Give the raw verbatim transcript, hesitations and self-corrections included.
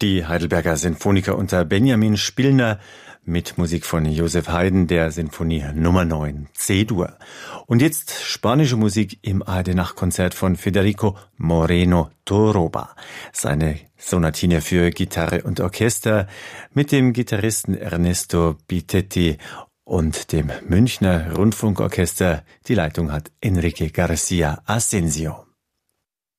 Die Heidelberger Sinfoniker unter Benjamin Spillner mit Musik von Joseph Haydn, der Sinfonie Nummer neun, C-Dur. Und jetzt spanische Musik im A R D-Nachtkonzert von Federico Moreno Toroba. Seine Sonatine für Gitarre und Orchester mit dem Gitarristen Ernesto Bitetti und dem Münchner Rundfunkorchester. Die Leitung hat Enrique García Asensio.